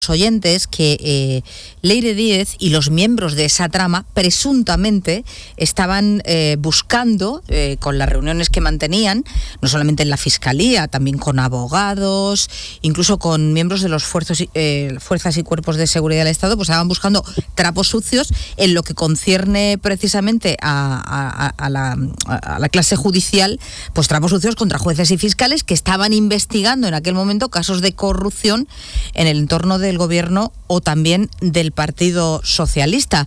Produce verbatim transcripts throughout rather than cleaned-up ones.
oyentes que eh, Leire Díez y los miembros de esa trama presuntamente estaban eh, buscando, eh, con las reuniones que mantenían, no solamente en la Fiscalía, también con abogados, incluso con miembros de los fuerzos, eh, fuerzas y cuerpos de seguridad del Estado, pues estaban buscando trapos sucios en lo que concierne precisamente a, a, a, la, a la clase judicial, pues trapos sucios contra jueces y fiscales que estaban investigando en aquel momento casos de corrupción en el entorno de del gobierno o también del Partido Socialista.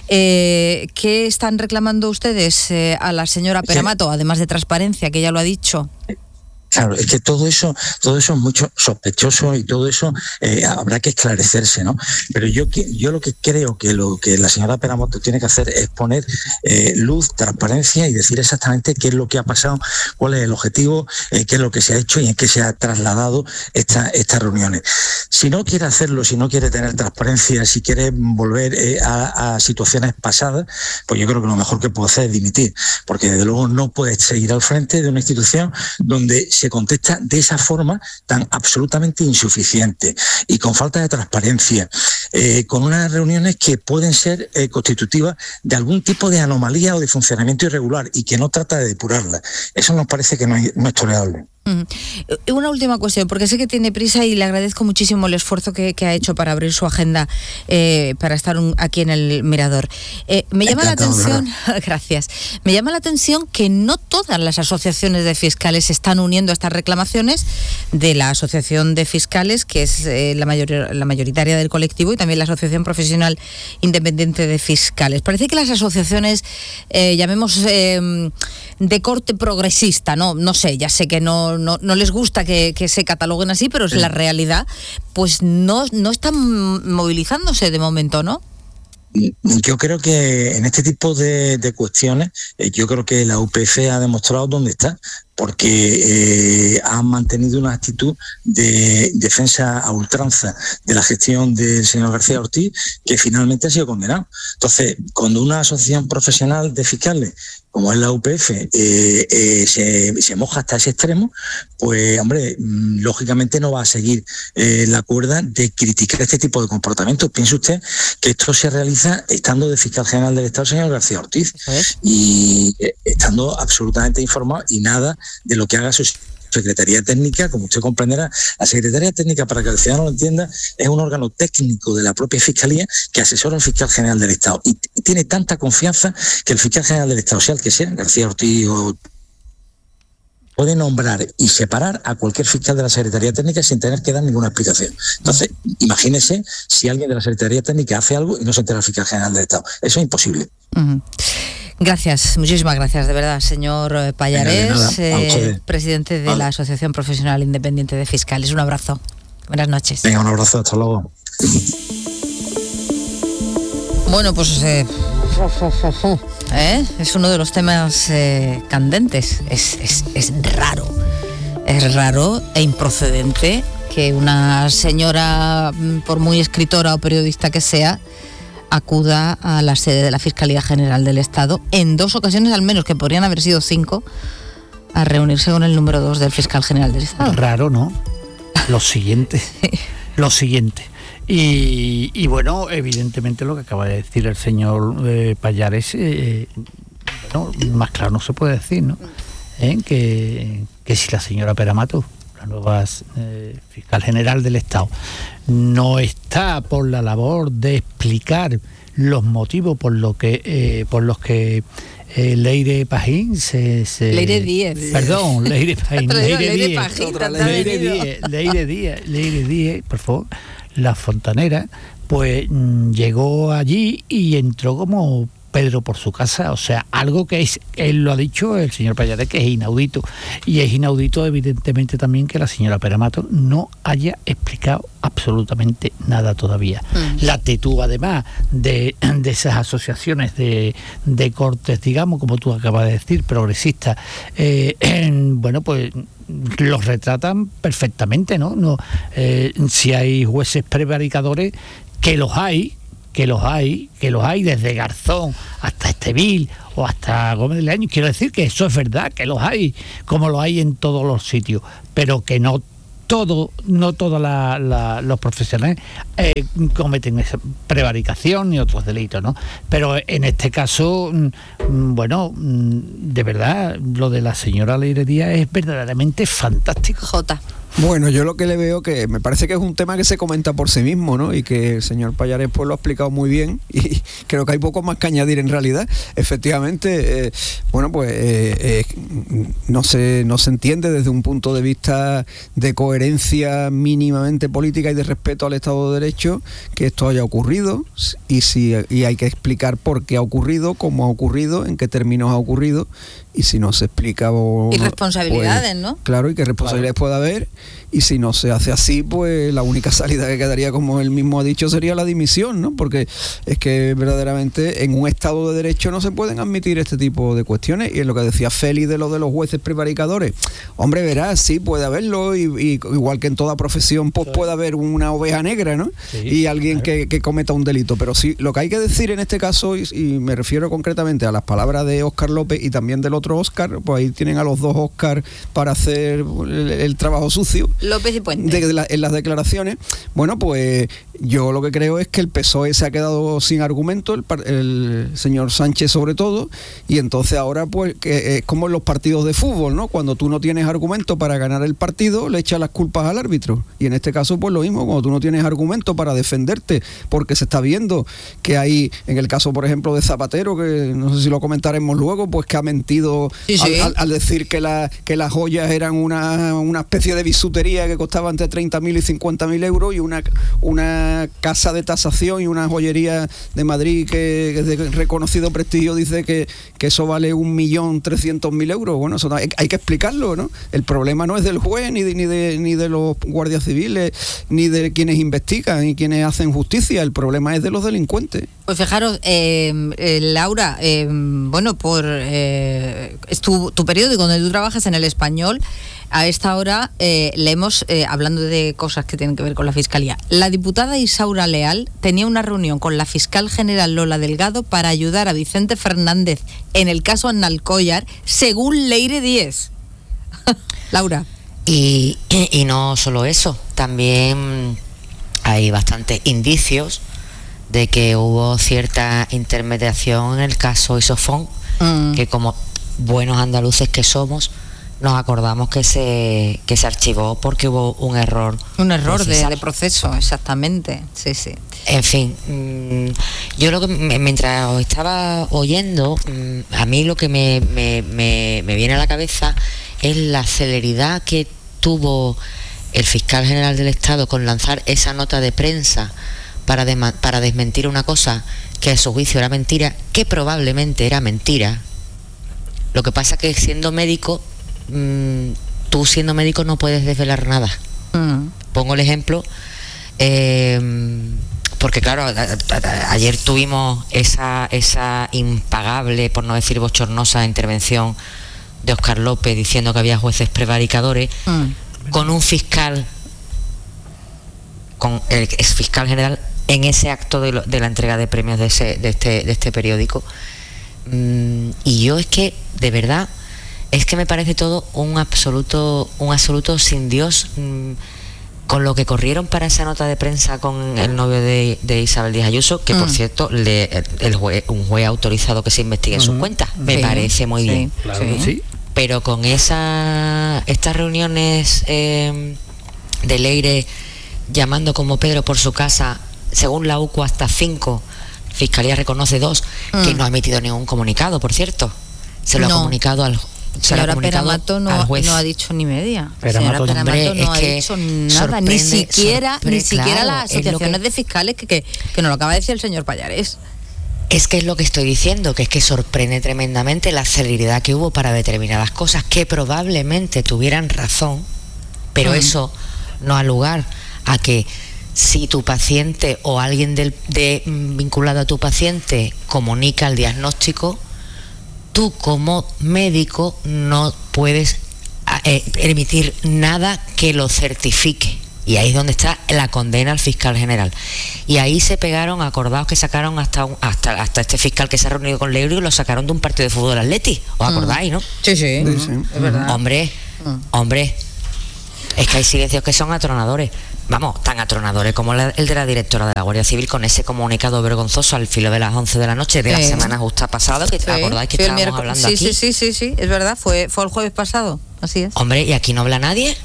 Eh, ¿Qué están reclamando ustedes eh, a la señora Pera-Mato, además de transparencia, que ya lo ha dicho? Claro, es que todo eso, todo eso es mucho sospechoso y todo eso eh, habrá que esclarecerse, ¿no? Pero yo, yo lo que creo que lo que la señora Pera-Mato tiene que hacer es poner eh, luz, transparencia y decir exactamente qué es lo que ha pasado, cuál es el objetivo, eh, qué es lo que se ha hecho y en qué se ha trasladado esta, estas reuniones. Si no quiere hacerlo, si no quiere tener transparencia, si quiere volver eh, a, a situaciones pasadas, pues yo creo que lo mejor que puede hacer es dimitir, porque desde luego no puede seguir al frente de una institución donde se contesta de esa forma tan absolutamente insuficiente y con falta de transparencia, eh, con unas reuniones que pueden ser eh, constitutivas de algún tipo de anomalía o de funcionamiento irregular y que no trata de depurarla. Eso nos parece que no es, no es tolerable. Uh-huh. Una última cuestión, porque sé que tiene prisa y le agradezco muchísimo el esfuerzo que, que ha hecho para abrir su agenda, eh, para estar un, aquí en el Mirador. Eh, me llama Encantado, la atención, gracias, me llama la atención que no todas las asociaciones de fiscales se están uniendo a estas reclamaciones de la Asociación de Fiscales, que es eh, la, mayor, la mayoritaria del colectivo, y también la Asociación Profesional Independiente de Fiscales. Parece que las asociaciones, eh, llamemos eh, de corte progresista, no, no sé, ya sé que no No, no les gusta que, que se cataloguen así, pero es sí. La realidad, pues no, no están movilizándose de momento, ¿no? Yo creo que en este tipo de, de cuestiones, eh, yo creo que la U P F ha demostrado dónde está, porque eh, han mantenido una actitud de defensa a ultranza de la gestión del señor García Ortiz, que finalmente ha sido condenado. Entonces, cuando una asociación profesional de fiscales, como es la U P F, eh, eh, se, se moja hasta ese extremo, pues, hombre, lógicamente no va a seguir eh, la cuerda de criticar este tipo de comportamientos. Piense usted que esto se realiza estando de fiscal general del Estado el señor García Ortiz, ¿sabes? Y eh, estando absolutamente informado y nada de lo que haga su Secretaría Técnica. Como usted comprenderá, la Secretaría Técnica, para que el ciudadano lo entienda, es un órgano técnico de la propia Fiscalía que asesora al fiscal general del Estado y, y tiene tanta confianza que el fiscal general del Estado, sea el que sea, García Ortiz o puede nombrar y separar a cualquier fiscal de la Secretaría Técnica sin tener que dar ninguna explicación. Entonces, imagínese si alguien de la Secretaría Técnica hace algo y no se entera el fiscal general del Estado. Eso es imposible. Uh-huh. Gracias, muchísimas gracias, de verdad, señor Pallarés, eh, presidente de vale. la Asociación Profesional Independiente de Fiscales. Un abrazo. Buenas noches. Venga, un abrazo, hasta luego. Bueno, pues eh, ¿eh? es uno de los temas eh, candentes. Es, es, es raro, es raro e improcedente que una señora, por muy escritora o periodista que sea, acuda a la sede de la Fiscalía General del Estado en dos ocasiones al menos, que podrían haber sido cinco, a reunirse con el número dos del fiscal general del Estado. Raro, ¿no? Lo siguiente, lo siguiente. Y, y bueno, evidentemente lo que acaba de decir el señor eh, Pallarés, eh, bueno, más claro no se puede decir, ¿no? ¿Eh? Que, que si la señora Pera-Mato, la nueva eh, fiscal general del Estado, no está por la labor de explicar los motivos por lo que eh, por los que eh, Leire Pajín se, se Leire Díez perdón Leire Pajín Leire Díez Leire Díez Leire Díez Leire Díez por favor la fontanera, pues mmm, llegó allí y entró como Pedro por su casa, o sea, algo que es, él lo ha dicho el señor Pallarés, que es inaudito, y es inaudito evidentemente también que la señora Pera-Mato no haya explicado absolutamente nada todavía. Mm. La actitud además de, de esas asociaciones de, de cortes, digamos, como tú acabas de decir, progresistas, eh, bueno, pues los retratan perfectamente, ¿no? no eh, si hay jueces prevaricadores, que los hay, que los hay, que los hay desde Garzón hasta Estevil o hasta Gómez de Leaño. Quiero decir que eso es verdad, que los hay, como lo hay en todos los sitios, pero que no todo, no todos la, la, los profesionales eh, cometen esa prevaricación y otros delitos, ¿no? Pero en este caso, mm, bueno, mm, de verdad, lo de la señora Leire Díaz es verdaderamente fantástico. Jota. Bueno, yo lo que le veo que me parece que es un tema que se comenta por sí mismo, ¿no? Y que el señor Pallares pues lo ha explicado muy bien y creo que hay poco más que añadir en realidad. Efectivamente, eh, bueno, pues eh, eh, no se, no se entiende desde un punto de vista de coherencia mínimamente política y de respeto al Estado de Derecho que esto haya ocurrido y, si, y hay que explicar por qué ha ocurrido, cómo ha ocurrido, en qué términos ha ocurrido. Y si no se explica... O, y responsabilidades, pues, ¿no? Claro, y qué responsabilidades claro. puede haber. Y si no se hace así, pues la única salida que quedaría, como él mismo ha dicho, sería la dimisión, ¿no? Porque es que verdaderamente en un Estado de Derecho no se pueden admitir este tipo de cuestiones. Y en lo que decía Félix de lo de los jueces prevaricadores, hombre, verás, sí, puede haberlo. Y, y igual que en toda profesión, pues sí. puede haber una oveja negra, ¿no? Sí, y alguien claro. que, que cometa un delito. Pero sí, lo que hay que decir en este caso, y, y me refiero concretamente a las palabras de Óscar López y también del otro Óscar, pues ahí tienen a los dos Óscar para hacer el, el trabajo sucio. López y Puente. De, de la, en las declaraciones. Bueno, pues yo lo que creo es que el P S O E se ha quedado sin argumento, el, el señor Sánchez sobre todo, y entonces ahora pues que es como en los partidos de fútbol, ¿no? Cuando tú no tienes argumento para ganar el partido, le echas las culpas al árbitro. Y en este caso pues lo mismo, cuando tú no tienes argumento para defenderte, porque se está viendo que hay, en el caso por ejemplo de Zapatero, que no sé si lo comentaremos luego, pues que ha mentido sí, sí. Al, al, al decir que, la, que las joyas eran una, una especie de bisutería que costaba entre treinta mil y cincuenta mil euros y una, una casa de tasación y una joyería de Madrid que, que es de reconocido prestigio dice que, que eso vale un millón trescientos mil euros. Bueno, eso hay, hay que explicarlo, ¿no? El problema no es del juez, ni de, ni, de, ni de los guardias civiles, ni de quienes investigan y quienes hacen justicia. El problema es de los delincuentes. Pues fijaros, eh, eh, Laura, eh, bueno, por eh, es tu, tu periódico donde tú trabajas en El Español. A esta hora eh, leemos, eh, hablando de cosas que tienen que ver con la Fiscalía, la diputada Isaura Leal tenía una reunión con la fiscal general Lola Delgado para ayudar a Vicente Fernández en el caso Analcollar, según Leire Díez. Laura. Y, y, y no solo eso, también hay bastantes indicios de que hubo cierta intermediación en el caso Isofón, mm. que como buenos andaluces que somos, nos acordamos que se que se archivó porque hubo un error. Un error de, de proceso, exactamente. Sí, sí. En fin, mmm, yo lo que mientras os estaba oyendo, mmm, a mí lo que me, me, me, me viene a la cabeza es la celeridad que tuvo el fiscal general del Estado con lanzar esa nota de prensa para, de, para desmentir una cosa que a su juicio era mentira, que probablemente era mentira. Lo que pasa que siendo médico, mmm, tú siendo médico no puedes desvelar nada. Mm. Pongo el ejemplo, eh, porque claro, a, a, a, ayer tuvimos esa, esa impagable, por no decir bochornosa, intervención de Óscar López diciendo que había jueces prevaricadores, mm. con un fiscal, con el ex fiscal general, en ese acto de, lo, de la entrega de premios de, ese, de, este, de este periódico. Mm, y yo es que, de verdad, es que me parece todo un absoluto, un absoluto sin Dios, mmm, con lo que corrieron para esa nota de prensa con el novio de, de Isabel Díaz Ayuso, que mm. por cierto, le, el juez, un juez ha autorizado que se investigue en uh-huh. sus cuentas. Me sí, parece muy sí, bien. Claro sí. sí. Pero con esa estas reuniones eh, de Leire llamando como Pedro por su casa, según la U C U hasta cinco, Fiscalía reconoce dos, mm. que no ha emitido ningún comunicado, por cierto. Se lo no. ha comunicado al Señora Peramato no, no ha dicho ni media. Peramato, Señora Peramato hombre, no ha dicho nada, ni siquiera, ni siquiera claro, las asociaciones que, de fiscales que, que, que nos lo acaba de decir el señor Pallares. Es que es lo que estoy diciendo, que es que sorprende tremendamente la celeridad que hubo para determinadas cosas que probablemente tuvieran razón, pero mm. eso no ha lugar a que si tu paciente o alguien del, de, vinculado a tu paciente comunica el diagnóstico, tú como médico no puedes eh, emitir nada que lo certifique. Y ahí es donde está la condena al fiscal general. Y ahí se pegaron, acordados que sacaron hasta un, hasta hasta este fiscal que se ha reunido con Leiro y lo sacaron de un partido de fútbol Atleti. ¿Os acordáis, no? Sí, sí, sí, sí. Es verdad. Hombre, mm. hombre. Es que hay silencios que son atronadores. Vamos, tan atronadores como la, el de la directora de la Guardia Civil con ese comunicado vergonzoso al filo de las once de la noche de sí. la semana justa pasada, que sí. acordáis que sí, estábamos hablando sí, aquí. Sí, sí, sí, sí, es verdad, fue, fue el jueves pasado, así es. Hombre, ¿y aquí no habla nadie?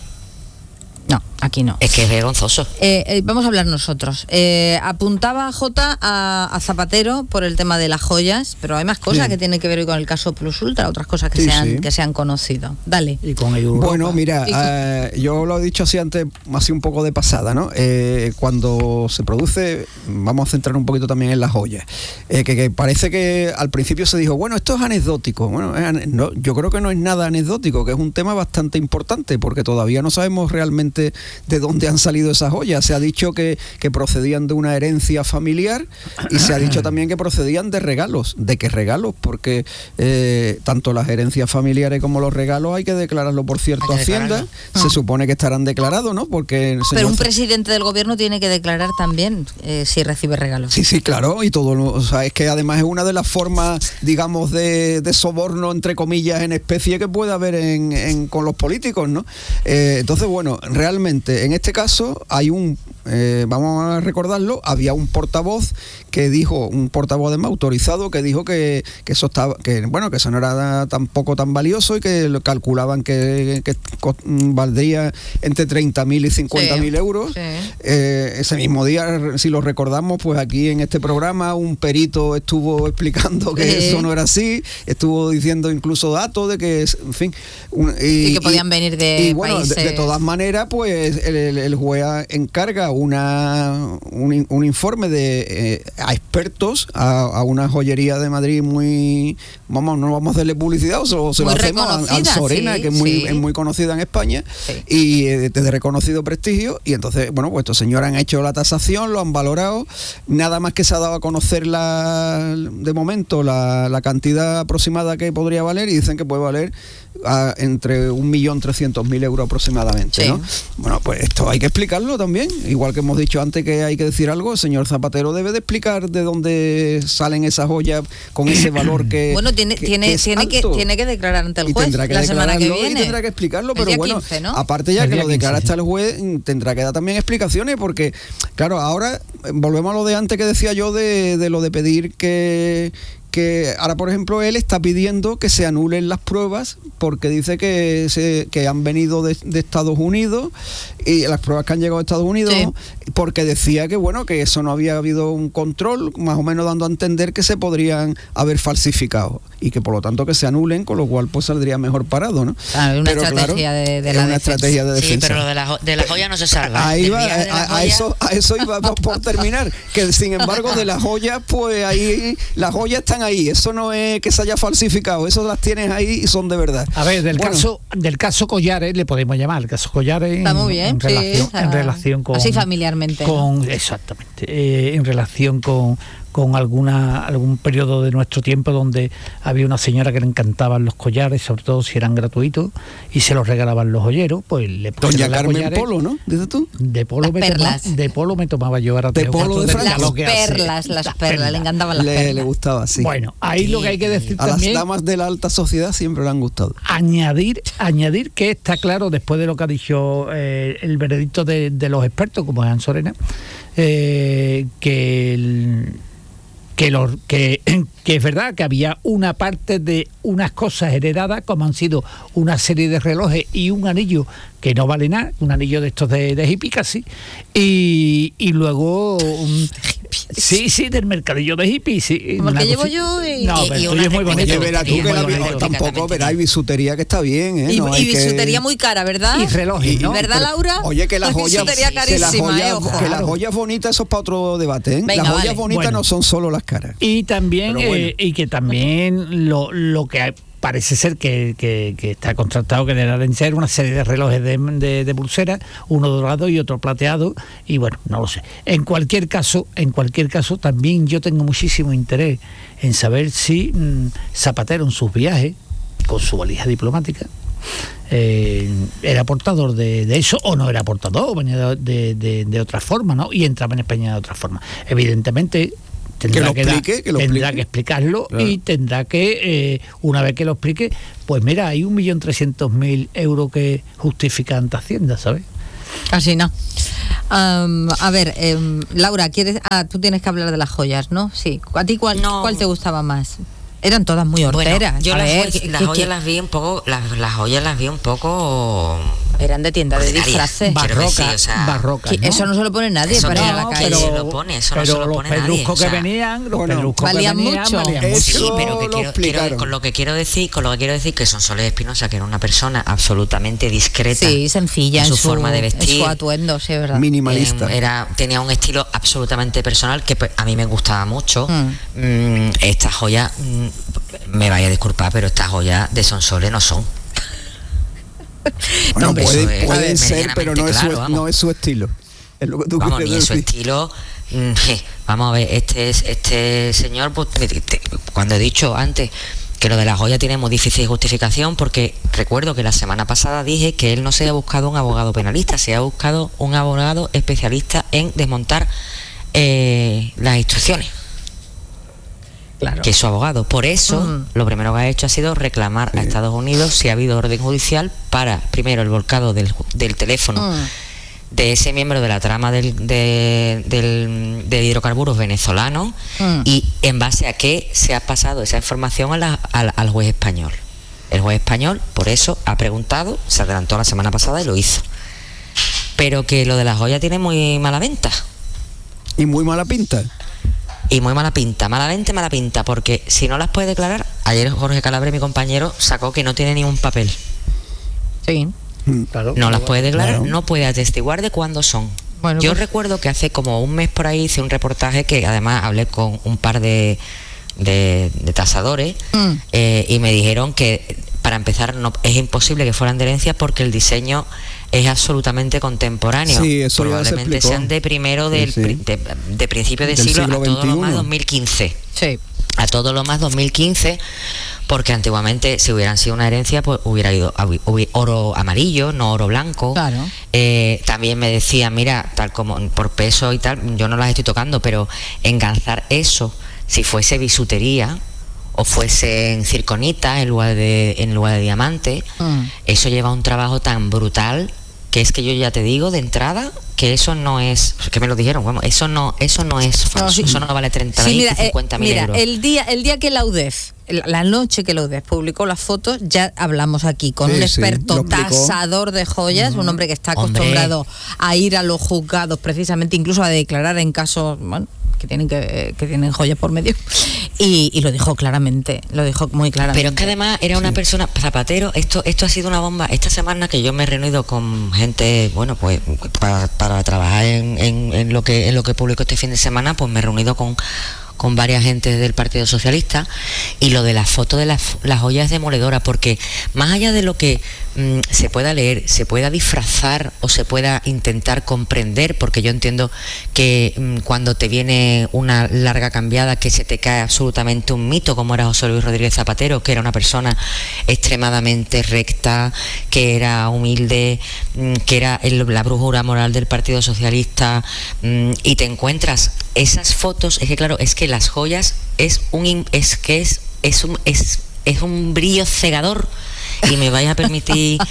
No, aquí no. Es que es vergonzoso. Eh, eh, vamos a hablar nosotros. Eh, apuntaba Jota a, a Zapatero por el tema de las joyas, pero hay más cosas sí. que tienen que ver con el caso Plus Ultra, otras cosas que, sí, se, han, sí. que se han conocido. Dale. Y con bueno, mira, con... eh, yo lo he dicho así antes, así un poco de pasada, ¿no? Eh, cuando se produce, vamos a centrar un poquito también en las joyas, eh, que, que parece que al principio se dijo, bueno, esto es anecdótico. Bueno, es, no, yo creo que no es nada anecdótico, que es un tema bastante importante, porque todavía no sabemos realmente de dónde han salido esas joyas. Se ha dicho que, que procedían de una herencia familiar y se ha dicho también que procedían de regalos. ¿De qué regalos? Porque eh, tanto las herencias familiares como los regalos hay que declararlo, por cierto, a Hacienda. Se ah. supone que estarán declarados, ¿no? Porque el señor... Pero un presidente del gobierno tiene que declarar también eh, si recibe regalos. Sí, sí, claro, y todo lo, o sea, es que además es una de las formas, digamos, de, de soborno, entre comillas, en especie que puede haber en, en, con los políticos, ¿no? Eh, entonces, bueno, realmente en este caso hay un, eh, vamos a recordarlo, había un portavoz que dijo, un portavoz además autorizado, que dijo que, que eso estaba, que bueno, que eso no era tampoco tan valioso y que lo calculaban que, que valdría entre treinta mil y cincuenta mil sí, euros. Sí. Eh, ese mismo día, si lo recordamos, pues aquí en este programa un perito estuvo explicando que sí. eso no era así, estuvo diciendo incluso datos de que, en fin... Un, y, y que podían y, venir de y bueno, países... de, de todas maneras, pues el, el, el juez encarga una, un, un informe de eh, a expertos a, a una joyería de Madrid muy, vamos, no vamos a hacerle publicidad, o se, o se lo hacemos a, a Sorena, sí, que es muy, sí. es muy conocida en España sí. y eh, de reconocido prestigio, y entonces, bueno, pues estos señores han hecho la tasación, lo han valorado, nada más que se ha dado a conocer la, de momento la, la cantidad aproximada que podría valer, y dicen que puede valer a, entre un millón trescientos mil euros aproximadamente, sí. ¿no? Bueno, pues esto hay que explicarlo también, igual que hemos dicho antes que hay que decir algo, el señor Zapatero debe de explicar de dónde salen esas joyas con ese valor que bueno, tiene, que, tiene, que tiene, que, tiene que declarar ante el juez la semana que viene. Y tendrá que explicarlo, pero bueno, quince, ¿no? Aparte ya el que lo declara hasta el juez, tendrá que dar también explicaciones, porque claro, ahora volvemos a lo de antes que decía yo de, de lo de pedir que que ahora, por ejemplo, él está pidiendo que se anulen las pruebas porque dice que se, que han venido de, de Estados Unidos, y las pruebas que han llegado a Estados Unidos, sí. porque decía que bueno, que eso no había habido un control, más o menos dando a entender que se podrían haber falsificado y que por lo tanto que se anulen, con lo cual pues saldría mejor parado, ¿no? Ah, una pero estrategia claro, de, de la una defensa. estrategia de defensa. Sí, pero lo de la, de la joya no se salva. Ahí va, a, a, eso, a eso iba por, por terminar, que sin embargo de las joyas, pues ahí las joyas están ahí, eso no es que se haya falsificado, eso las tienes ahí y son de verdad. A ver, del bueno. caso del caso Collares, le podemos llamar, el caso Collares está muy bien, en, sí, relación, o sea, en relación con... Así familiarmente. Con, ¿no? Exactamente, eh, en relación con... con alguna algún periodo de nuestro tiempo donde había una señora que le encantaban los collares, sobre todo si eran gratuitos, y se los regalaban los joyeros, pues le Doña Carmen collares, Polo, ¿no? ¿Dices tú? De polo, me tomaba, de polo me tomaba yo ahora de polo de Francia. Las perlas, las, las perlas, perlas, le encantaban las le, perlas. Le gustaba, sí. Bueno, ahí sí. Lo que hay que decir a también... las damas de la alta sociedad siempre le han gustado. Añadir, añadir que está claro, después de lo que ha dicho eh, el veredicto de, de los expertos, como es Sorena, eh, que el... Que, lo, que, que es verdad que había una parte de unas cosas heredadas, como han sido una serie de relojes y un anillo que no vale nada, un anillo de estos de, de hippie casi, y, y luego un, sí, sí, del mercadillo de hippie, sí. Como el que llevo yo y, no, pero y, el tuyo es muy bonito. Verás tú que la, bonito. Tampoco verás bisutería que está bien, ¿eh? Y, no y bisutería que... muy cara, ¿verdad? Y relojes, ¿no? ¿Verdad, Laura? Oye, que las joyas, que las joyas, eh, que las joyas bonitas, eso es para otro debate, ¿eh? Venga, las joyas vale. bonitas bueno, no son solo las caras. Y también, bueno. eh, y que también lo, lo que hay, parece ser que, que, que está contratado que deben ser una serie de relojes de, de, de pulseras, uno dorado y otro plateado, y bueno, no lo sé. En cualquier caso, en cualquier caso, también yo tengo muchísimo interés en saber si mmm, Zapatero en sus viajes, con su valija diplomática, eh, era portador de, de eso o no era portador, venía de, de, de, de otra forma, ¿no? Y entraba en España de otra forma. Evidentemente, tendrá que lo que, da- explique, que lo tendrá explique. que explicarlo Claro. y tendrá que, eh, una vez que lo explique, pues mira, hay un millón trescientos mil euros que justifica ante Hacienda, ¿sabes? Así no. Am, a ver, em, Laura, ¿quieres? Ah, tú tienes que hablar de las joyas, ¿no? Sí. ¿A ti cuál, No. cuál te gustaba más? Eran todas muy Bueno, horteras. yo A las, ver, joyas- ¿qué- las qué- joyas qué? las vi un poco, las, las joyas las vi un poco... Eran de tienda de ordinarias. disfraces. Quiero Barroca, decir, o sea, barroca, Que ¿no? Eso no se lo pone nadie Eso para ir a no, la calle. pero- lo pone, eso no pero se lo los pone nadie, pedruscos o sea, que venían, los bueno, pedruscos que valían venían, mucho. valían Eso Sí, mucho. pero que lo quiero, explicaron. quiero- con lo que quiero decir, con lo que quiero decir que Sonsoles Espinosa, que era una persona absolutamente discreta, Sí, sencilla en en su, su, forma de en vestir, su atuendo, sí, es verdad. Minimalista. eh, era, tenía un estilo absolutamente personal que pues, a mí me gustaba mucho. Mm. Mm, estas joyas, mm, me vaya a disculpar, pero estas joyas de Sonsoles no son. Bueno, hombre, puede- eso es pueden ser, medianamente pero no, es claro, su, vamos. no es su estilo. Es lo que tú Vamos, quieres ni en su decir. estilo. mm, Vamos a ver, este es- este señor, pues, te- te- cuando he dicho antes que lo de la joya tiene muy difícil justificación, porque recuerdo que la semana pasada dije que él no se ha buscado un abogado penalista, se ha buscado un abogado especialista en desmontar eh, las instrucciones, Claro. que es su abogado. Por eso, Mm. lo primero que ha hecho ha sido reclamar a Estados Unidos si ha habido orden judicial para, primero, el volcado del, del teléfono Mm. de ese miembro de la trama del, de, del- de hidrocarburos venezolanos Mm. y en base a qué se ha pasado esa información a la- al, al juez español. El juez español, por eso, ha preguntado, se adelantó la semana pasada y lo hizo. Pero que lo de la joya tiene muy mala venta. Y muy mala pinta. Y muy mala pinta, mala venta y mala pinta, porque si no las puede declarar, ayer Jorge Calabre, mi compañero, sacó que no tiene ni un papel. Sí. Mm. Claro, No las claro. puede declarar, claro. no puede atestiguar de cuándo son. Bueno, Yo pues- recuerdo que hace como un mes por ahí hice un reportaje que además hablé con un par de, de, de tasadores Mm. eh, y me dijeron que para empezar no es imposible que fueran de herencia porque el diseño es absolutamente contemporáneo. Sí, eso ya se Probablemente explicó. sean de primero Sí, del, sí. pri- de, de principio de Del siglo, siglo a todo lo más veintiuno. dos mil quince. Sí. A todo lo más dos mil quince, porque antiguamente si hubieran sido una herencia pues hubiera ido a- hubi- oro amarillo, no oro blanco. Claro. Eh, también me decían, mira, tal como por peso y tal, yo no las estoy tocando, pero enganzar eso, si fuese bisutería o fuese circonita en lugar de en lugar de diamante, Mm. eso lleva un trabajo tan brutal que es que yo ya te digo de entrada que eso no es, que me lo dijeron, vamos, eso no, eso no es falso, sí. eso no vale treinta Sí, mil, mira, eh, cincuenta mil mira, euros. el día, el día que la U D E F, el- la noche que la U D E F publicó las fotos, ya hablamos aquí con Sí, un sí, experto lo explicó. tasador de joyas, un hombre que está Hombre. acostumbrado a ir a los juzgados precisamente, incluso a declarar en casos, bueno, que tienen que, que tienen joyas por medio, y, y lo dijo claramente, lo dijo muy claramente. Pero es que además era una persona, Zapatero, esto esto ha sido una bomba. Esta semana que yo me he reunido con gente, bueno, pues para, para trabajar en, en, en lo que en lo que publico este fin de semana, pues me he reunido con con varias gente del Partido Socialista, y lo de la foto de las, las joyas es demoledora, porque más allá de lo que mm, se pueda leer, se pueda disfrazar o se pueda intentar comprender, porque yo entiendo que mm, cuando te viene una larga cambiada que se te cae absolutamente un mito, como era José Luis Rodríguez Zapatero, que era una persona extremadamente recta, que era humilde, mm, que era el- la brújula moral del Partido Socialista, mm, y te encuentras esas fotos, es que claro, es que las joyas es un in- es que es es un es, es un brillo cegador, y me vais a permitir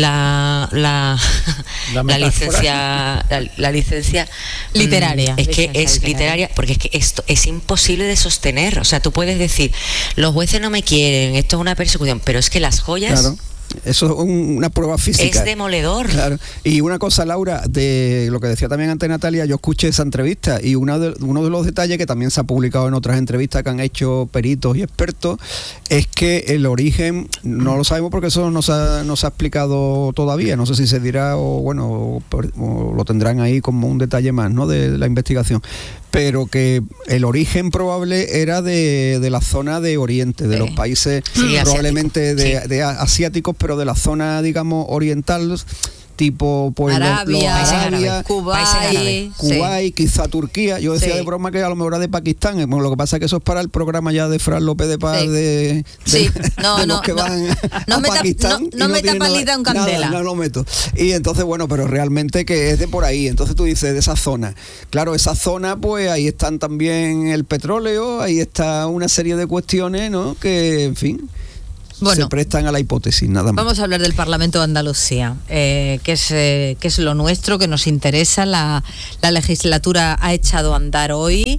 la la, La la metáfora. licencia la, la licencia mm, Literaria, es que licencia es literaria. literaria, porque es que esto es imposible de sostener. O sea, tú puedes decir, los jueces no me quieren, esto es una persecución, pero es que las joyas Claro. Eso es un- una prueba física. es demoledor. Claro. Y una cosa, Laura, de lo que decía también antes Natalia, yo escuché esa entrevista y una de- uno de los detalles que también se ha publicado en otras entrevistas que han hecho peritos y expertos es que el origen, no lo sabemos porque eso no se ha, no se ha explicado todavía, no sé si se dirá o bueno, o, por- o lo tendrán ahí como un detalle más, ¿no?, de la investigación, pero que el origen probable era de, de la zona de Oriente, de Sí. los países Sí, probablemente asiático, de, sí. de asiáticos, pero de la zona, digamos, oriental, tipo pues Arabia, los Arabia, Kuwait, Kuwait, sí. quizá Turquía. Yo decía sí. de broma que a lo mejor era de Pakistán. Bueno, lo que pasa es que eso es para el programa ya de Fran López de Paz sí. de, de, sí. no, de los no, que no, van no a meta, Pakistán. No, no meta no palita en candela. Nada, no lo meto. Y entonces, bueno, pero realmente que es de por ahí. Entonces tú dices, de esa zona. Claro, esa zona, pues ahí están también el petróleo, ahí está una serie de cuestiones, ¿no? Que, en fin... Bueno, se prestan a la hipótesis, nada más. Vamos a hablar del Parlamento de Andalucía, eh, que, es, eh, que es lo nuestro, que nos interesa. La, la legislatura ha echado a andar hoy,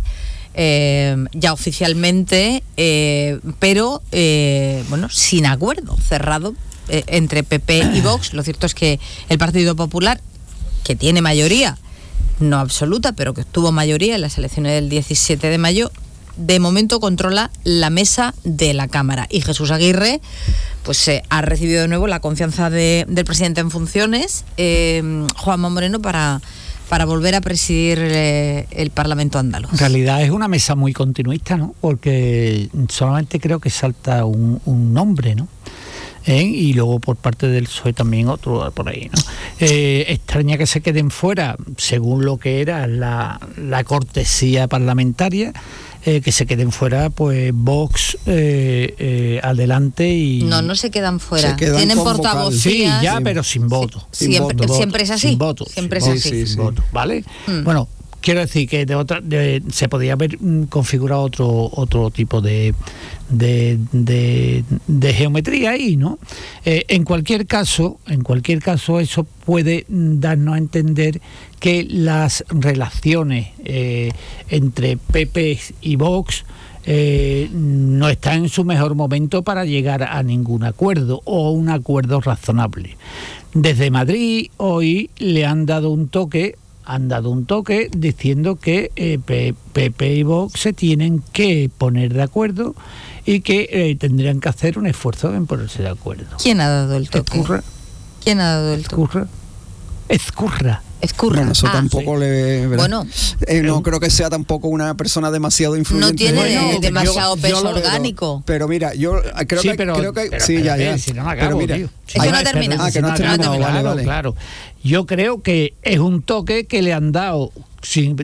eh, ya oficialmente, eh, pero eh, bueno, sin acuerdo cerrado eh, entre P P y Vox. Lo cierto es que el Partido Popular, que tiene mayoría, no absoluta, pero que obtuvo mayoría en las elecciones del diecisiete de mayo, de momento controla la mesa de la Cámara, y Jesús Aguirre pues eh, ha recibido de nuevo la confianza de, del presidente en funciones, eh, Juanma Moreno, para, para volver a presidir eh, el Parlamento andaluz. En realidad es una mesa muy continuista, ¿no? Porque solamente creo que salta un, un nombre, ¿no? ¿Eh? Y luego por parte del P S O E también otro por ahí, ¿no? Eh, extraña que se queden fuera, según lo que era la, la cortesía parlamentaria, eh, que se queden fuera pues Vox eh, eh, adelante y... No, no se quedan fuera, se quedan tienen portavocías. Sí, ya, pero sin voto. Sí, siempre, voto, siempre es así. Sin voto. Siempre sin es voto, así. sin voto, ¿vale? Mm. Bueno, quiero decir que de otra de, se podría haber mm, configurado otro otro tipo de de, de, de geometría ahí, ¿no? Eh, en cualquier caso, en cualquier caso eso puede darnos a entender que las relaciones eh, entre P P y Vox eh, no están en su mejor momento para llegar a ningún acuerdo o un acuerdo razonable. Desde Madrid hoy le han dado un toque han dado un toque diciendo que eh, P P y Vox se tienen que poner de acuerdo y que eh, tendrían que hacer un esfuerzo en ponerse de acuerdo. ¿Quién ha dado el toque? Escurra. ¿Quién ha dado el toque? Escurra. Escurra. Escurra. Bueno, eso ah, tampoco sí. le... ¿verdad? Bueno. Eh, no creo que sea tampoco una persona demasiado influyente. No tiene Bueno, de- demasiado yo- peso yo- orgánico. Pero, pero mira, yo creo sí, que... pero, creo que pero, sí, pero, ya, pero, ya. si no me Pero acabo, mira, tío. Es que no ha terminado. Ah, que no ha me terminado, acabo, vale, claro, vale. claro. Yo creo que es un toque que le han dado, sin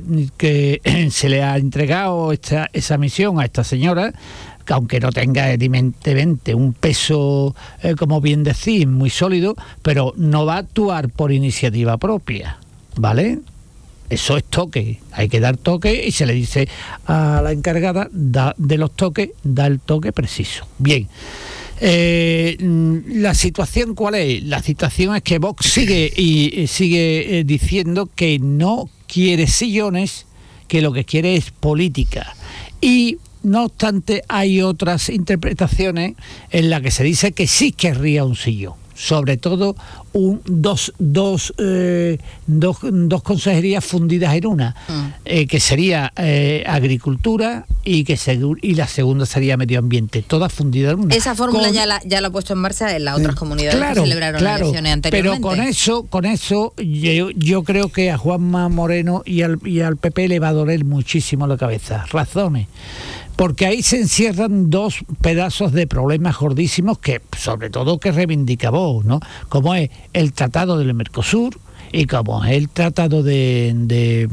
que se le ha entregado esta, esa misión a esta señora, que aunque no tenga evidentemente un peso, eh, como bien decís, muy sólido, pero no va a actuar por iniciativa propia, ¿vale? Eso es toque, hay que dar toque y se le dice a la encargada da, de los toques, da el toque preciso. Bien, eh, la situación ¿cuál es? La situación es que Vox sigue y y sigue eh, diciendo que no quiere sillones, que lo que quiere es política. Y no obstante hay otras interpretaciones en las que se dice que sí querría un sillón. Sobre todo un, dos, dos, eh, dos, dos consejerías fundidas en una, mm. eh, que sería eh, agricultura y que segu- y la segunda sería medio ambiente, todas fundidas en una. Esa fórmula Con, ya la ya la ha puesto en marcha en las otras comunidades claro, que celebraron claro, elecciones anteriormente. pero con eso, con eso yo, yo creo que a Juanma Moreno y al, y al P P le va a doler muchísimo la cabeza. Razones. Porque ahí se encierran dos pedazos de problemas gordísimos que, sobre todo, que reivindica Vox, ¿no? Como es el Tratado del Mercosur y como es el Tratado de, de,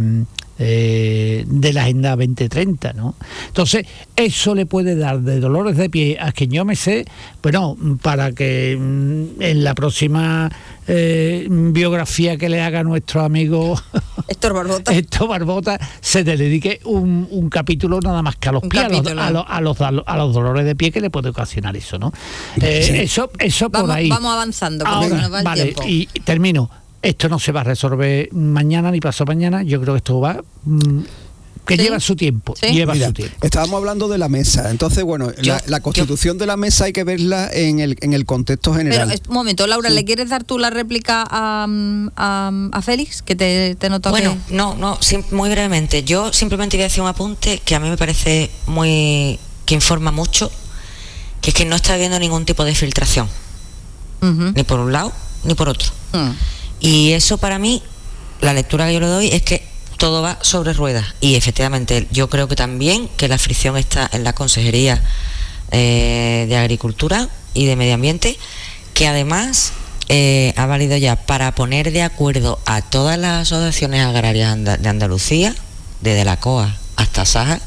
de, de la Agenda veinte treinta, ¿no? Entonces, eso le puede dar de dolores de pie a quien yo me sé, bueno, para que en la próxima eh, biografía que le haga nuestro amigo Héctor Barbota. Héctor Barbota se le dedique un, un capítulo nada más que a los Un pies, a los, capítulo. a, los, a, los, a, los, a los dolores de pie que le puede ocasionar eso, ¿no? Eh, Sí. Eso, eso por Vamos, ahí. vamos avanzando, porque se Ahora, nos va el vale, tiempo. y termino. Esto no se va a resolver mañana ni pasado mañana. Yo creo que esto va mm, que ¿Sí? lleva su tiempo. ¿Sí? Lleva Mira, su tiempo. estábamos hablando de la mesa. Entonces, bueno, Yo- la, la constitución de la mesa hay que verla en el, en el contexto general. Pero, es- un momento, Laura, Sí. ¿le quieres dar tú la réplica a, a, a Félix? Que te, te noto Bueno, que... no, no, sim- muy brevemente. Yo simplemente voy a decir un apunte que a mí me parece muy... que informa mucho, que es que no está habiendo ningún tipo de filtración, Ujú. ni por un lado ni por otro. Mm. Y eso para mí, la lectura que yo le doy es que todo va sobre ruedas. Y efectivamente, yo creo que también que la fricción está en la Consejería eh, de Agricultura y de Medio Ambiente, que además eh, ha valido ya para poner de acuerdo a todas las asociaciones agrarias de Andalucía, desde la C O A hasta Saja,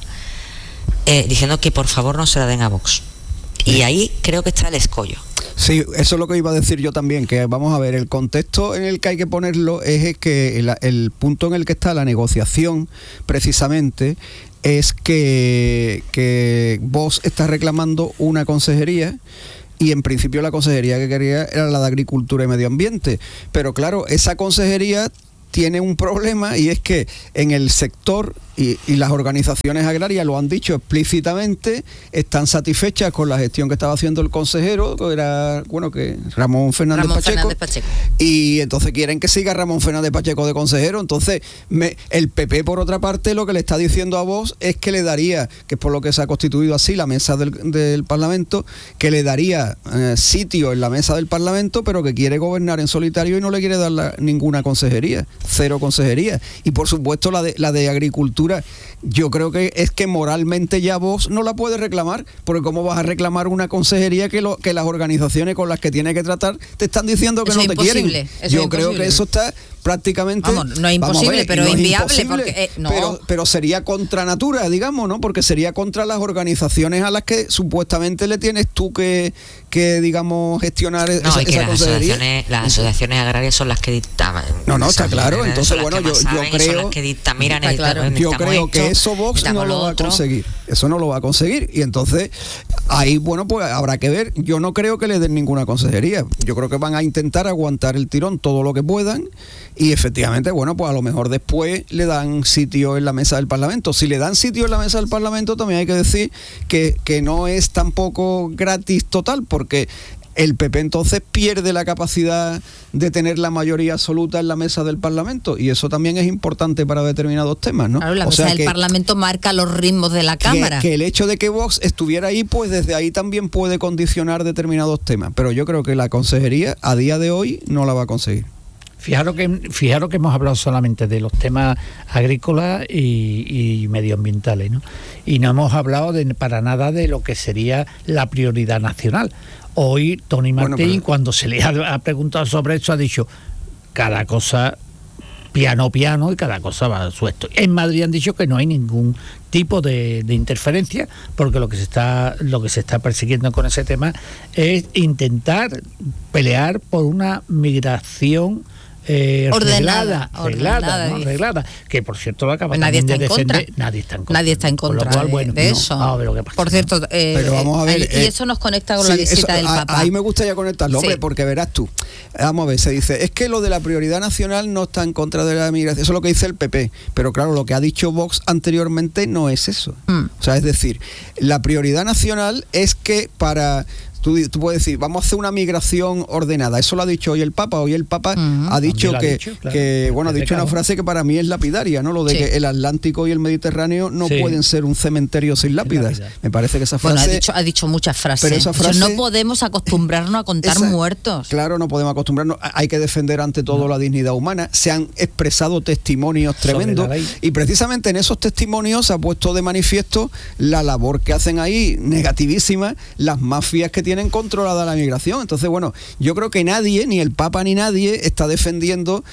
eh, diciendo que por favor no se la den a Vox. Y ahí creo que está el escollo. Sí, eso es lo que iba a decir yo también, que vamos a ver, el contexto en el que hay que ponerlo es que el, el punto en el que está la negociación, precisamente, es que, que Vox está reclamando una consejería, y en principio la consejería que quería era la de Agricultura y Medio Ambiente. Pero claro, esa consejería tiene un problema, y es que en el sector y, y las organizaciones agrarias lo han dicho explícitamente, están satisfechas con la gestión que estaba haciendo el consejero, que era, bueno, que Ramón Fernández, Ramón Pacheco, Fernández Pacheco, y entonces quieren que siga Ramón Fernández Pacheco de consejero. Entonces me, el P P, por otra parte, lo que le está diciendo a Vox es que le daría, que es por lo que se ha constituido así la mesa del, del Parlamento, que le daría eh, sitio en la mesa del Parlamento, pero que quiere gobernar en solitario y no le quiere dar la, ninguna consejería, cero consejería. Y por supuesto la de, la de Agricultura, yo creo que es que moralmente ya Vox no la puede reclamar, porque cómo vas a reclamar una consejería que, lo, que las organizaciones con las que tiene que tratar te están diciendo que eso no te quieren. Yo creo que eso está prácticamente, vamos, no es imposible, ver, pero no inviable, es imposible, porque eh, no. pero, pero sería contra natura, digamos, ¿no? Porque sería contra las organizaciones a las que supuestamente le tienes tú que, que digamos, gestionar no, esa, y que esa las consejería. Asociaciones, las asociaciones agrarias son las que dictaban. No, no, está claro. Entonces, bueno, yo, yo creo, son las que dictan, mira, claro, yo creo que eso Vox no lo va a conseguir. Eso no lo va a conseguir. Y entonces, ahí, bueno, pues habrá que ver. Yo no creo que le den ninguna consejería. Yo creo que van a intentar aguantar el tirón todo lo que puedan. Y efectivamente, bueno, pues a lo mejor después le dan sitio en la mesa del Parlamento. Si le dan sitio en la mesa del Parlamento, también hay que decir que, que no es tampoco gratis total, porque el P P entonces pierde la capacidad de tener la mayoría absoluta en la mesa del Parlamento, y eso también es importante para determinados temas, ¿no? Claro, la o mesa sea del que, Parlamento marca los ritmos de la Cámara. Que, que el hecho de que Vox estuviera ahí, pues desde ahí también puede condicionar determinados temas, pero yo creo que la consejería a día de hoy no la va a conseguir. Fijaros que, fijaros que hemos hablado solamente de los temas agrícolas y, y medioambientales, ¿no? Y no hemos hablado de, para nada de lo que sería la prioridad nacional. Hoy Tony Martín, bueno, pero... cuando se le ha, ha preguntado sobre eso, ha dicho cada cosa piano piano y cada cosa va a su esto. En Madrid han dicho que no hay ningún tipo de, de interferencia, porque lo que se está lo que se está persiguiendo con ese tema es intentar pelear por una migración Eh, ordenada, arreglada, arreglada, ¿no? arreglada, que por cierto lo acaba nadie está de en contra. Nadie está en contra. Nadie está en contra cual, bueno, de no, eso. A ver lo que pasa. Por cierto, eh, pero vamos a ver, y eh, eso nos conecta con sí, la visita eso, del a, Papa. Ahí me gustaría conectarlo, sí. hombre, porque verás tú. Vamos a ver, se dice, es que lo de la prioridad nacional no está en contra de la migración. Eso es lo que dice el P P. Pero claro, lo que ha dicho Vox anteriormente no es eso. Mm. O sea, es decir, la prioridad nacional es que para... Tú, tú puedes decir, vamos a hacer una migración ordenada. Eso lo ha dicho hoy el Papa. Hoy el Papa uh-huh. ha dicho que, ha dicho, claro, que bueno, ha dicho una frase que para mí es lapidaria, ¿no? Lo de sí. que el Atlántico y el Mediterráneo no sí. pueden ser un cementerio sin lápidas. Lápida. Me parece que esa frase... Bueno, ha dicho, ha dicho muchas frases. Pero esa frase, no podemos acostumbrarnos a contar esa, muertos. Claro, no podemos acostumbrarnos. Hay que defender ante todo no. la dignidad humana. Se han expresado testimonios tremendos. Y precisamente en esos testimonios se ha puesto de manifiesto la labor que hacen ahí, negativísima, las mafias que tienen controlada la migración. Entonces, bueno, yo creo que nadie, ni el Papa ni nadie, está defendiendo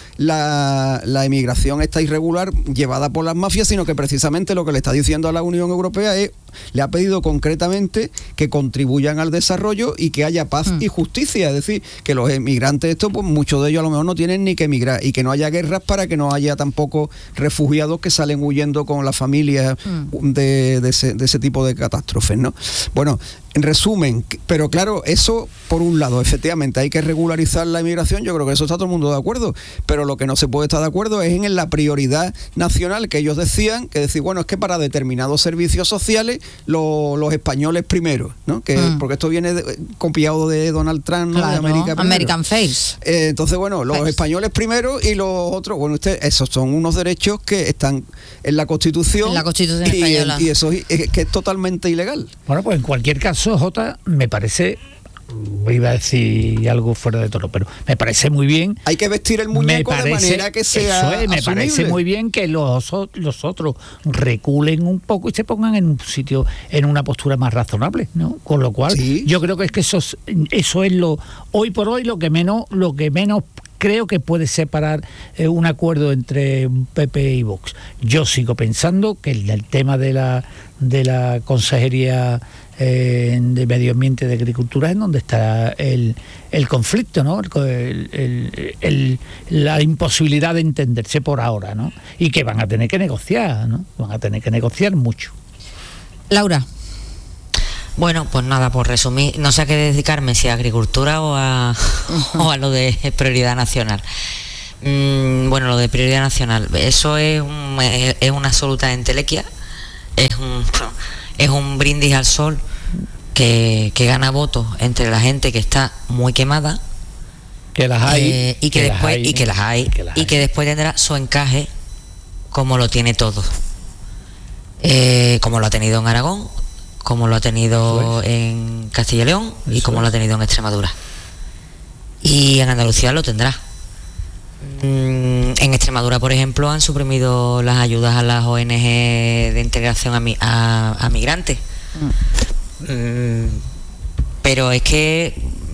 la, la emigración esta irregular llevada por las mafias, sino que precisamente lo que le está diciendo a la Unión Europea es, le ha pedido concretamente que contribuyan al desarrollo y que haya paz mm. y justicia. Es decir, que los emigrantes, estos, pues muchos de ellos a lo mejor no tienen ni que emigrar, y que no haya guerras para que no haya tampoco refugiados que salen huyendo con las familias mm. de, de, ese, de ese tipo de catástrofes, ¿no? Bueno, en resumen, pero claro, eso por un lado, efectivamente hay que regularizar la inmigración, yo creo que eso está todo el mundo de acuerdo, pero lo que no se puede estar de acuerdo es en la prioridad nacional que ellos decían, que decir, bueno, es que para determinados servicios sociales lo, los españoles primero, ¿no? Que mm. porque esto viene de, copiado de Donald Trump, ¿no? Claro, de América primero. American Face. Eh, entonces, bueno, los Face. españoles primero y los otros, bueno, usted, esos son unos derechos que están en la Constitución, en la Constitución y, española. Y eso es, es que es totalmente ilegal. Bueno, pues en cualquier caso, Jota, me parece iba a decir algo fuera de tono, pero me parece muy bien. Hay que vestir el muñeco parece, de manera que sea eso es, me asumible. parece muy bien que los, los otros reculen un poco y se pongan en un sitio, en una postura más razonable, ¿no? Con lo cual, sí. yo creo que es que eso, eso es lo, hoy por hoy, lo que menos, lo que menos creo que puede separar eh, un acuerdo entre P P y Vox. Yo sigo pensando que el, el tema de la de la Consejería eh, de Medio Ambiente y de Agricultura es donde está el, el conflicto, ¿no? El, el, el, la imposibilidad de entenderse por ahora, ¿no? Y que van a tener que negociar, ¿no? Van a tener que negociar mucho. Laura. Bueno, pues nada, por resumir, no sé a qué dedicarme, si a agricultura o a, uh-huh. o a lo de prioridad nacional. Mm, bueno, lo de prioridad nacional, eso es, un, es, es una absoluta entelequia, es un, es un brindis al sol que, que gana votos entre la gente que está muy quemada, que las hay, eh, y que, que después hay, y que las hay, que las y hay. que después tendrá su encaje como lo tiene todo, eh, como lo ha tenido en Aragón, como lo ha tenido en Castilla y León y como lo ha tenido en Extremadura. Y en Andalucía lo tendrá. En Extremadura, por ejemplo, han suprimido las ayudas a las O N G de integración a, mi, a, a migrantes. Mm. Pero es que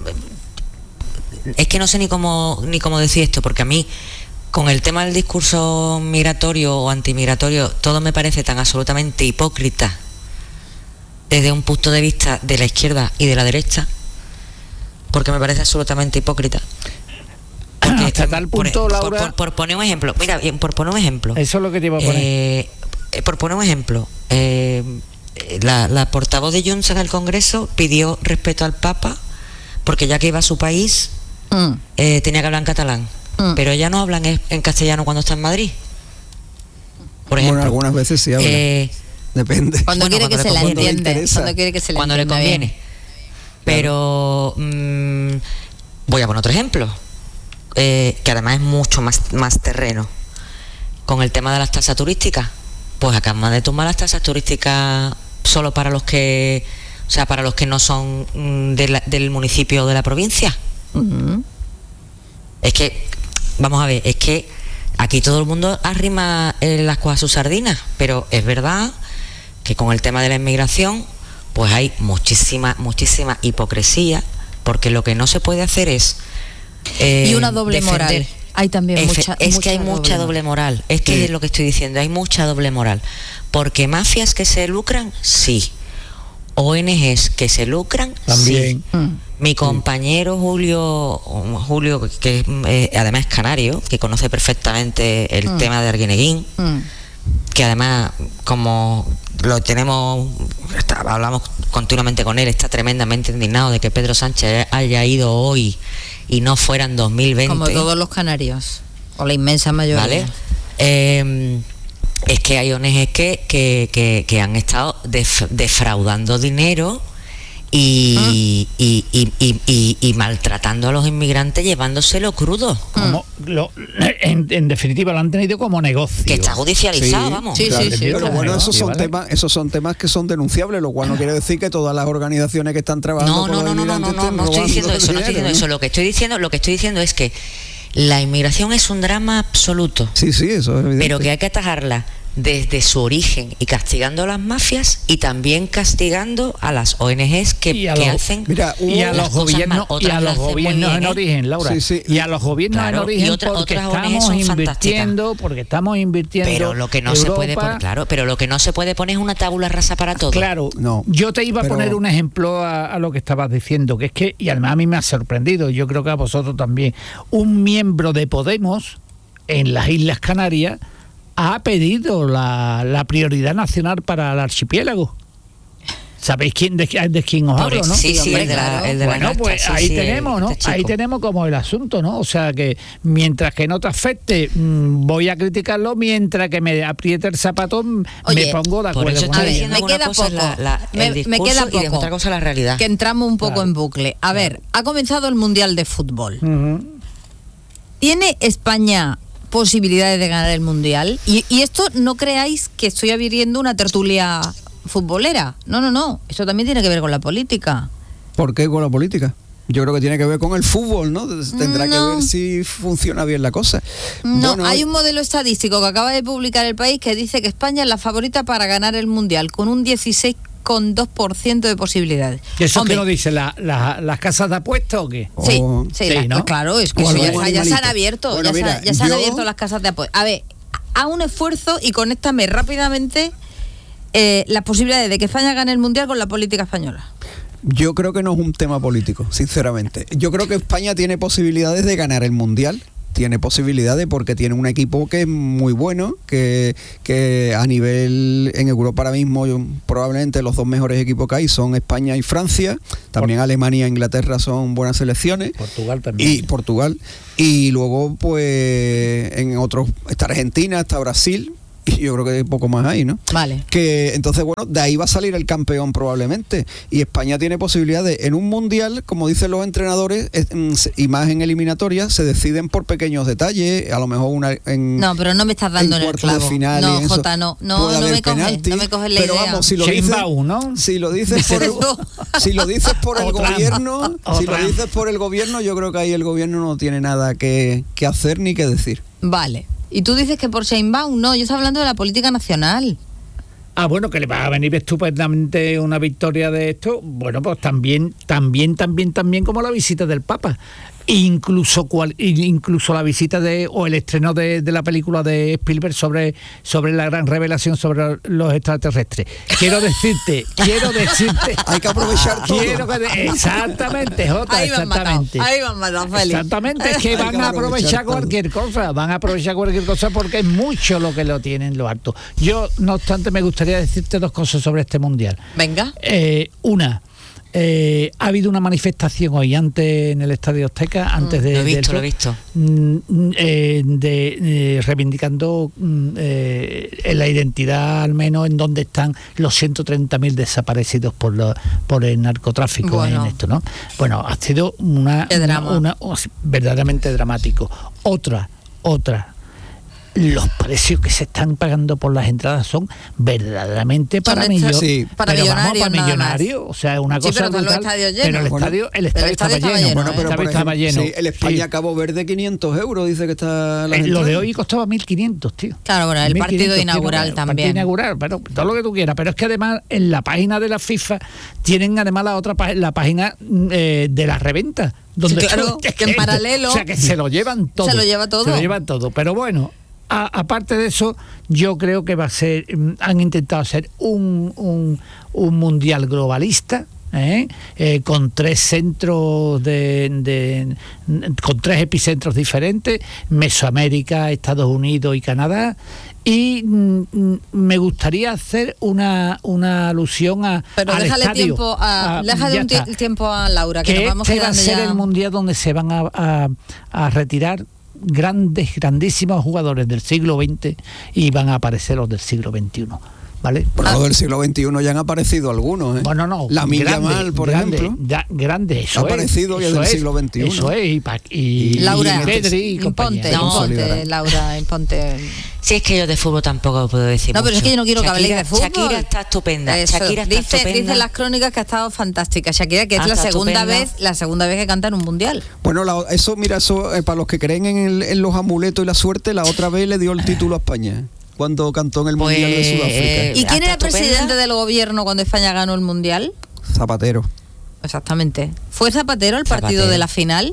es que no sé ni cómo ni cómo decir esto, porque a mí, con el tema del discurso migratorio o antimigratorio, todo me parece tan absolutamente hipócrita desde un punto de vista de la izquierda y de la derecha, porque me parece absolutamente hipócrita. Porque, hasta tal punto, por, Laura... por, por, por poner un ejemplo, mira, por poner un ejemplo. Eso es lo que te iba a poner. Eh, por poner un ejemplo, eh, la, la portavoz de Junts en el Congreso pidió respeto al Papa, porque ya que iba a su país, mm. eh, tenía que hablar en catalán. Mm. Pero ella no habla en, en castellano cuando está en Madrid. Por ejemplo. Bueno, algunas veces sí habla. Eh, Depende. Cuando bueno, quiere cuando que se la cuando entiende. Cuando quiere que se la Cuando le conviene. Bien. Pero mmm, voy a poner otro ejemplo, eh, que además es mucho más, más terreno. Con el tema de las tasas turísticas, pues acaban de tumbar las tasas turísticas solo para los que, o sea, para los que no son mmm, de la, del municipio o de la provincia. Uh-huh. Es que, vamos a ver, es que aquí todo el mundo arrima eh, las cosas a sus sardinas, pero es verdad que con el tema de la inmigración pues hay muchísima, muchísima hipocresía, porque lo que no se puede hacer es eh, y una doble defender. moral. Hay también Efe, mucha es mucha que hay doble mucha doble moral, es que sí. Es lo que estoy diciendo, hay mucha doble moral, porque mafias que se lucran, sí. O N Ges que se lucran, también. Sí. Mm. Mi compañero Julio, Julio que eh, además es canario, que conoce perfectamente el mm. tema de Arguineguín, mm. que además, como lo tenemos, está, hablamos continuamente con él, está tremendamente indignado de que Pedro Sánchez haya ido hoy y no fuera en dos mil veinte. Como todos los canarios, o la inmensa mayoría. ¿Vale? Eh, es que hay O N Ges que, que, que, que han estado def, defraudando dinero y, ¿Ah? y, y, y, y, y maltratando a los inmigrantes, llevándoselo crudo. Como lo, en, en definitiva lo han tenido como negocio. Que está judicializado, sí, vamos. Sí, sí, sí. Pero claro. bueno, esos son, temas, esos son temas que son denunciables, lo cual no quiere decir que todas las organizaciones que están trabajando no, no, no, no, no, no, no, no estoy diciendo eso, no estoy diciendo eso. Lo que estoy diciendo, lo que estoy diciendo es que la inmigración es un drama absoluto. Sí, sí, eso es evidente. Pero que hay que atajarla desde su origen y castigando a las mafias y también castigando a las O N Ges que, que los, hacen mira, y a los gobiernos mal, y a los gobiernos bien, en origen, Laura, sí, sí. y a los gobiernos claro, en origen otra, porque estamos invirtiendo porque estamos invirtiendo pero lo que no Europa, se puede poner, claro pero lo que no se puede poner es una tabula rasa para todo. Claro, no, yo te iba a pero, poner un ejemplo a, a lo que estabas diciendo, que es que, y además a mí me ha sorprendido, yo creo que a vosotros también, un miembro de Podemos en las Islas Canarias ha pedido la, la prioridad nacional para el archipiélago. ¿Sabéis quién de, de quién os hablo, no? Sí, sí, el de la, el de bueno, la pues sí, ahí sí, tenemos, ¿no? Ahí tenemos como el asunto, ¿no? O sea que mientras que no te afecte, mmm, voy a criticarlo, mientras que me apriete el zapato, Oye, me pongo de acuerdo con él. Me queda poco, la, la, me, me queda poco. Y otra cosa la realidad. Que entramos un poco claro, en bucle. A claro. ver, ha comenzado el Mundial de Fútbol. Uh-huh. ¿Tiene España posibilidades de ganar el Mundial? Y, y esto no creáis que estoy abriendo una tertulia futbolera. No, no, no. Esto también tiene que ver con la política. ¿Por qué con la política? Yo creo que tiene que ver con el fútbol, ¿no? Tendrá no. que ver si funciona bien la cosa. No, bueno, hay un modelo estadístico que acaba de publicar El País que dice que España es la favorita para ganar el Mundial, con un dieciséis coma dos por ciento de posibilidades. ¿Y eso Hombre, qué nos dice? ¿La, la, ¿Las casas de apuestas o qué? Sí, Oh, sí, sí, la- ¿no? claro, es que O eso ya, algún está- ya se han animalito. abierto, Bueno, ya, se, mira, ya se han yo- abierto las casas de apuestas. A ver, a un esfuerzo y conéctame rápidamente eh, las posibilidades de que España gane el Mundial con la política española. Yo creo que no es un tema político, sinceramente. Yo creo que España tiene posibilidades de ganar el Mundial. Tiene posibilidades porque tiene un equipo que es muy bueno, que, que a nivel en Europa ahora mismo yo- probablemente los dos mejores equipos que hay son España y Francia. También Alemania e Inglaterra son buenas selecciones. Portugal también. Y Portugal. Y luego, pues, en otros, está Argentina, está Brasil. Y yo creo que poco más hay, ¿no? Vale. Que entonces, bueno, de ahí va a salir el campeón probablemente. Y España tiene posibilidades en un mundial, como dicen los entrenadores, es, mm, se- y más en eliminatoria, se deciden por pequeños detalles, a lo mejor una en No, pero no me estás dando en, el cuartos de clavo. final y No, eso. Jota, no, no, Puede no haber me coges, penaltis, no me coges la pero idea. vamos, si lo dices, Sheinbaum, ¿no? si lo dices por el, Pero- si lo dices por el Otra. gobierno, si lo Otra. dices por el gobierno, yo creo que ahí el gobierno no tiene nada que, que hacer ni que decir. Vale. Y tú dices que por Sheinbaum, no, yo estoy hablando de la política nacional. Ah, bueno, que le va a venir estupendamente una victoria de esto. Bueno, pues también, también, también, también como la visita del Papa. Incluso cual, incluso la visita de o el estreno de, de la película de Spielberg sobre, sobre la gran revelación sobre los extraterrestres. Quiero decirte, quiero decirte. Hay que aprovechar todo. Quiero que de- exactamente, Jota, Ahí me han matado, exactamente. ahí me han matado, Félix. Exactamente, es que Hay van que a aprovechar aprovechar todo. cualquier cosa, van a aprovechar cualquier cosa porque es mucho lo que lo tienen lo alto. Yo, no obstante, me gustaría decirte dos cosas sobre este mundial. Venga. Eh, una, eh, ha habido una manifestación hoy antes en el Estadio Azteca, antes de, Lo he visto, del- lo he visto. mm, eh, de, eh, reivindicando mm, eh, la identidad, al menos en donde están los ciento treinta mil desaparecidos por lo- por el narcotráfico Bueno. en esto, ¿no? Bueno, ha sido una, Qué drama. una- una- verdaderamente dramático. Otra, otra. Los precios que se están pagando por las entradas son verdaderamente para Son millonarios. sí, para pero vamos, millonarios para nada más. millonarios. O sea, una Sí, cosa pero están los brutal. estadios Pero el llenos. Bueno, estadio, el el estadio estadio estaba estaba lleno. lleno, Bueno, ¿eh? pero El por estadio estaba ejemplo, lleno. sí, el España Sí. Cabo Verde quinientos euros dice que está la Eh, Lo de hoy costaba mil quinientos, tío. Claro, bueno, el mil partido quinientos, tío, inaugural el también. Partido inaugural, pero todo lo que tú quieras. Pero es que además en la página de la FIFA tienen además la otra pá- la página mm, eh, de la reventa. Donde Sí, claro, que en paralelo- O sea, que se lo llevan todo. Se lo lleva todo. Se lo llevan todo. Pero bueno, a- aparte de eso, yo creo que va a ser, mm, han intentado hacer un, un, un mundial globalista. ¿eh? Eh, con tres centros de, de con tres epicentros diferentes, Mesoamérica, Estados Unidos y Canadá, y mm, mm, me gustaría hacer una, una alusión a Pero al déjale estadio. tiempo a, Ah, déjale ya un tie- está. tiempo a Laura, que, que nos vamos este va a quedando ser ya. el mundial donde se van a, a- a retirar grandes, grandísimos jugadores del siglo veinte y van a aparecer los del siglo veintiuno. ¿Vale? Bueno, los del siglo veintiuno ya han aparecido algunos, ¿eh? Bueno, no. La grande, Yamal, por grande, ejemplo. da- grande, eso Ha es. aparecido ya eso del es, siglo veintiuno. Eso es, y, pa- y, Laura, y Pedri y imponte, compañía. No. imponte, Solidaridad. Laura, imponte. Si es que yo de fútbol tampoco puedo decir No, pero es mucho. que yo no quiero que habléis Shakira- de fútbol. Shakira está estupenda. Eso, Shakira está dice, estupenda. Dicen las crónicas que ha estado fantástica. Shakira, que es Ah, la está segunda estupenda. vez, la segunda vez que canta en un mundial. Bueno, la- eso, mira, eso eh, para los que creen en, el- en los amuletos y la suerte, la otra vez le dio el título a España cuando cantó en el Pues, Mundial de Sudáfrica. eh, ¿Y quién hasta era presidente estupenda. del gobierno cuando España ganó el mundial? Zapatero. Exactamente. ¿Fue Zapatero el partido Zapatero. de la final?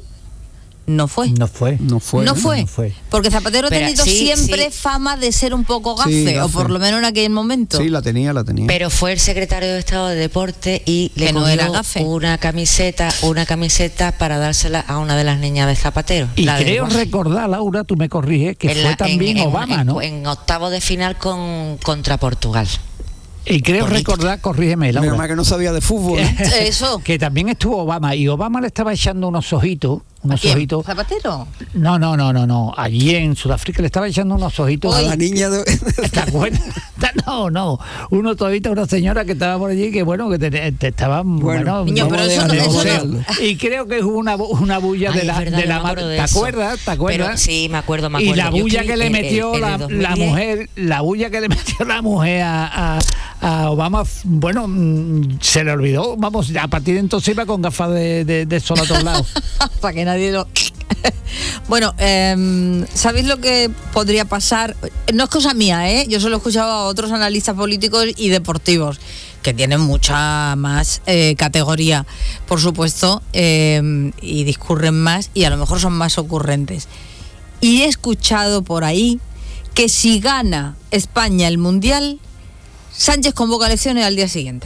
No fue. No fue. No fue. no ¿eh? fue. No fue. Porque Zapatero ha Pero tenido sí, siempre sí. fama de ser un poco gafe, Sí, o gafe. por lo menos en aquel momento. Sí, la tenía, la tenía. Pero fue el secretario de Estado de Deporte y le Que no cogió era gafe. una camiseta, una camiseta para dársela a una de las niñas de Zapatero. Y la del creo Guaje. recordar, Laura, tú me corriges, que En fue la- en- también en- Obama, en- ¿no? En octavo de final con contra Portugal. Y creo Bonito. recordar, corrígeme, Menos mal Laura, que no sabía de fútbol. ¿eh? Eso. que también estuvo Obama, y Obama le estaba echando unos ojitos unos ¿A quién? ojitos. ¿Zapatero? No, no, no, no, no. Allí en Sudáfrica le estaba echando unos ojitos. A la niña de... ¿Te acuerdas? No, no. Unos ojitos, una señora que estaba por allí que bueno, que te, te estaban Bueno, bueno, niño, pero eso no- de eso museo. no- Y creo que hubo una, bu- una bulla Ay, de la, es verdad, de yo la me acuerdo ma- de ¿te eso. acuerdas? ¿Te acuerdas? Pero sí, me acuerdo, me Y acuerdo. la Yo bulla escribí que le el- el- metió el de la, dos mil la diez. mujer, la bulla que le metió la mujer a, a, a Obama, bueno, mm, se le olvidó. Vamos, a partir de entonces iba con gafas de, de, de sol a todos lados. Para que nadie lo... Bueno, eh, ¿sabéis lo que podría pasar? No es cosa mía, ¿eh? Yo solo he escuchado a otros analistas políticos y deportivos que tienen mucha más eh, categoría, por supuesto, eh, y discurren más y a lo mejor son más ocurrentes. Y he escuchado por ahí que si gana España el Mundial, Sánchez convoca elecciones al día siguiente.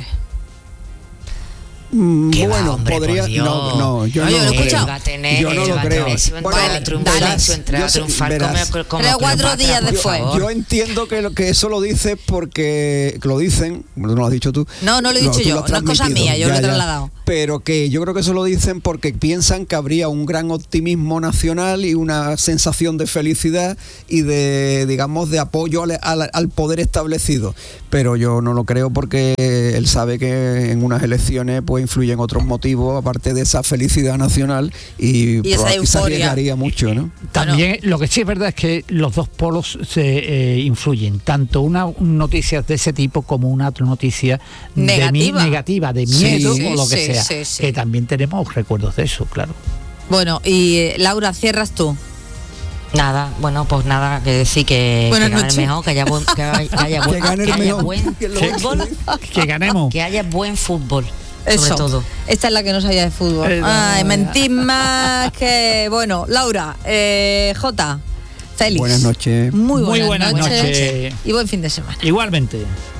Mm, ¿Qué va, bueno, hombre, podría... por Dios? No, no, yo No, yo no lo he lo creo. escuchado. Él va a tener, Yo no él lo va a creo. tener su Bueno, entrada a dale, triunfar, dale. su entrada Yo a sé- triunfar verás. como, como Pero cuatro Cleopatra, días por después. favor. Yo entiendo que, lo, que eso lo dices porque que lo dicen, no lo has dicho tú. No, no lo he dicho tú yo, lo has no es cosa transmitido. mía, yo lo he trasladado. Pero que yo creo que eso lo dicen porque piensan que habría un gran optimismo nacional y una sensación de felicidad y de, digamos, de apoyo al, al, al poder establecido. Pero yo no lo creo porque él sabe que en unas elecciones pues influyen otros motivos aparte de esa felicidad nacional y, Y esa proba- se euforia. arriesgaría mucho, ¿no? También lo que sí es verdad es que los dos polos se eh, influyen, tanto una noticia de ese tipo como una otra noticia Negativa. de mi- negativa, de miedo sí, o lo que sí, sea, sí, sí. que también tenemos recuerdos de eso, claro. Bueno, y eh, Laura, cierras tú. Nada, bueno, pues nada, que decir que, Buenas que gane noches. el mejor, que haya buen, que haya, que haya buen, Que gane el que haya mejor. buen Que lo- fútbol, Que ganemos. que haya buen fútbol, Eso. sobre todo. Esta es la que no sabía de fútbol. Eh, Ay, no. mentís más que... Bueno, Laura, eh, Jota, Félix. Buenas noches. Muy buenas, Muy buenas noches. noches. Y buen fin de semana. Igualmente.